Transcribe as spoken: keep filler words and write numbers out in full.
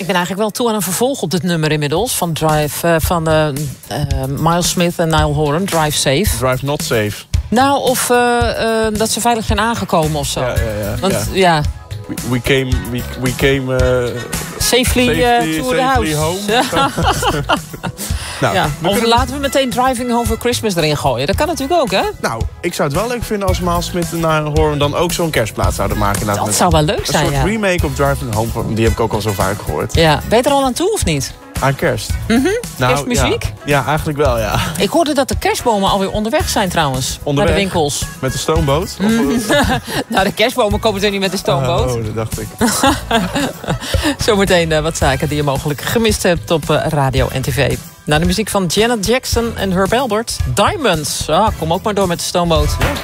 ben eigenlijk wel toe aan een vervolg op dit nummer inmiddels. Van, Drive, uh, van uh, uh, Miles Smith en Niall Horan, Drive Safe. Drive Not Safe. Nou, of uh, uh, dat ze veilig zijn aangekomen of zo. Ja, ja, ja. Want, ja. ja. We, we came, we, we came uh, safely, safely, uh, to safely the house. Home. nou, ja. we Of kunnen... laten we meteen Driving Home for Christmas erin gooien. Dat kan natuurlijk ook, hè? Nou, ik zou het wel leuk vinden als Miles Smith en Niall Horan dan ook zo'n kerstplaat zouden maken. Dat met zou wel leuk zijn, Een soort ja. remake op Driving Home, die heb ik ook al zo vaak gehoord. Ja. Ben je er al aan toe of niet? Aan kerst. Mm-hmm. Nou, Kerstmuziek? Ja, ja, eigenlijk wel, ja. Ik hoorde dat de kerstbomen alweer onderweg zijn trouwens. Onderweg? Naar de winkels. Met de stoomboot? Of, Mm. nou, de kerstbomen komen er niet met de stoomboot. Oh, dat dacht ik. Zometeen uh, wat zaken die je mogelijk gemist hebt op uh, radio en tv. Naar de muziek van Janet Jackson en Herb Alpert. Diamonds. Ah, kom ook maar door met de stoomboot.